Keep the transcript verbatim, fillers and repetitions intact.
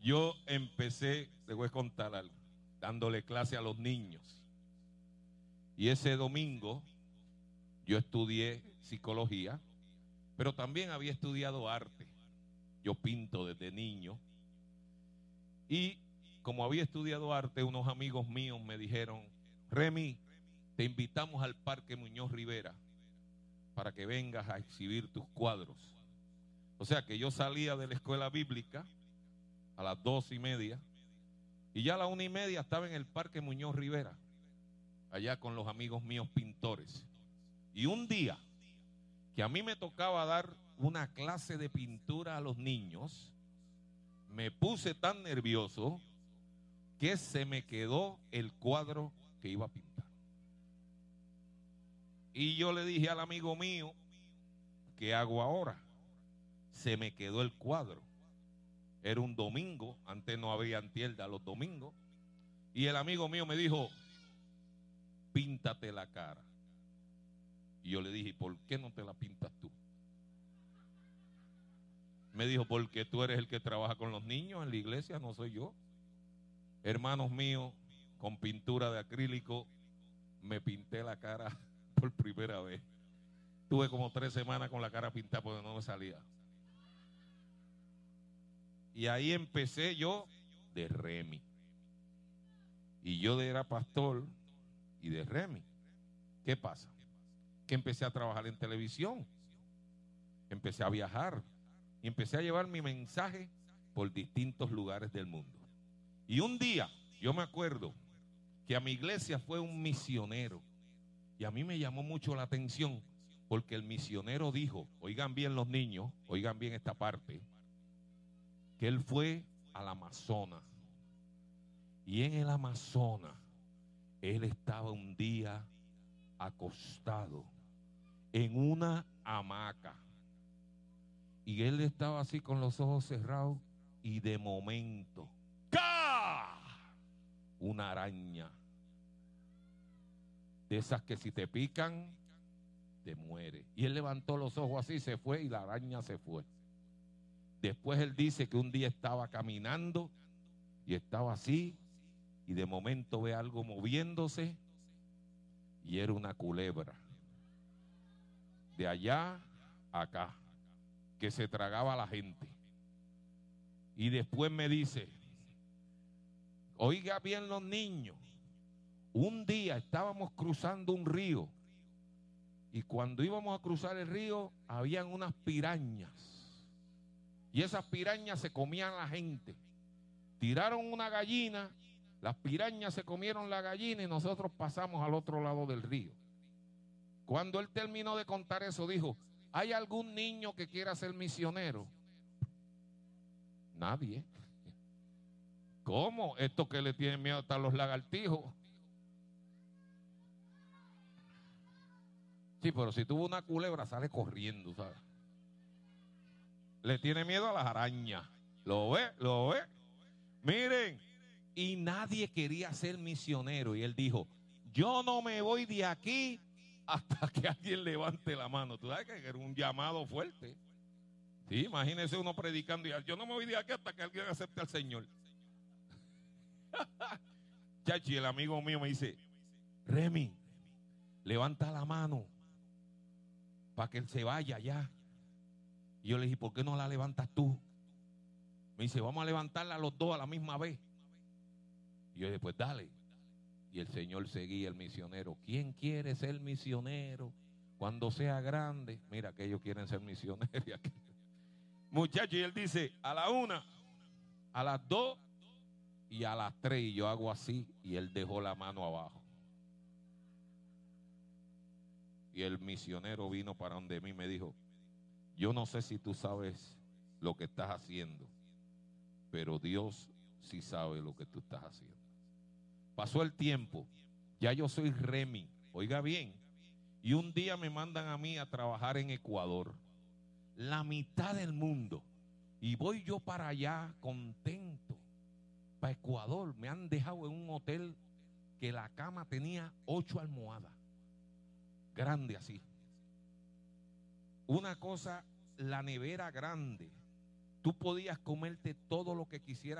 Yo empecé, te voy a contar algo, dándole clase a los niños. Y ese domingo yo estudié psicología, pero también había estudiado arte. Yo pinto desde niño. Y como había estudiado arte, unos amigos míos me dijeron: Remy, te invitamos al Parque Muñoz Rivera para que vengas a exhibir tus cuadros. O sea que yo salía de la escuela bíblica a las dos y media, y ya a la una y media estaba en el Parque Muñoz Rivera, allá con los amigos míos pintores. Y un día que a mí me tocaba dar una clase de pintura a los niños, me puse tan nervioso que se me quedó el cuadro que iba a pintar. Y yo le dije al amigo mío: ¿qué hago ahora? Se me quedó el cuadro. Era un domingo, antes no había tienda los domingos. Y el amigo mío me dijo: píntate la cara. Y yo le dije: ¿por qué no te la pintas tú? Me dijo: porque tú eres el que trabaja con los niños en la iglesia, no soy yo. Hermanos míos, con pintura de acrílico me pinté la cara por primera vez. Tuve como tres semanas con la cara pintada porque no me salía. Y ahí empecé yo de Remy. Y yo era pastor y de Remy. ¿Qué pasa? Que empecé a trabajar en televisión. Empecé a viajar. Y empecé a llevar mi mensaje por distintos lugares del mundo. Y un día, yo me acuerdo que a mi iglesia fue un misionero. Y a mí me llamó mucho la atención porque el misionero dijo, oigan bien los niños, oigan bien esta parte, que él fue al Amazonas. Y en el Amazonas, él estaba un día acostado en una hamaca. Y él estaba así con los ojos cerrados y de momento, ¡ca! Una araña. De esas que si te pican, te muere. Y él levantó los ojos así, se fue y la araña se fue. Después él dice que un día estaba caminando y estaba así y de momento ve algo moviéndose y era una culebra. De allá a acá, que se tragaba a la gente. Y después me dice, oiga bien los niños, un día estábamos cruzando un río y cuando íbamos a cruzar el río habían unas pirañas y esas pirañas se comían a la gente. Tiraron una gallina, las pirañas se comieron la gallina y nosotros pasamos al otro lado del río. Cuando él terminó de contar eso dijo, ¿hay algún niño que quiera ser misionero? Nadie. ¿Cómo? Esto que le tienen miedo hasta los lagartijos. Sí, pero si tuvo una culebra sale corriendo, ¿sabes? Le tiene miedo a las arañas. ¿Lo ve? ¿Lo ve? Miren, y nadie quería ser misionero. Y él dijo, yo no me voy de aquí hasta que alguien levante la mano. Tú sabes que era un llamado fuerte. Sí, imagínese uno predicando y yo no me voy de aquí hasta que alguien acepte al Señor. Chachi, el amigo mío me dice, Remy, levanta la mano para que él se vaya ya. Y yo le dije, ¿por qué no la levantas tú? Me dice, vamos a levantarla los dos a la misma vez. Y yo dije, pues dale. Y el Señor seguía el misionero. ¿Quién quiere ser misionero cuando sea grande? Mira que ellos quieren ser misioneros. Muchachos, y él dice, a la una, a las dos y a las tres. Y yo hago así y él dejó la mano abajo. Y el misionero vino para donde mí y me dijo, yo no sé si tú sabes lo que estás haciendo, pero Dios sí sabe lo que tú estás haciendo. Pasó el tiempo, ya yo soy Remy, oiga bien, y un día me mandan a mí a trabajar en Ecuador, la mitad del mundo, y voy yo para allá contento, para Ecuador. Me han dejado en un hotel que la cama tenía ocho almohadas, grande así. Una cosa, la nevera grande. Tú podías comerte todo lo que quisieras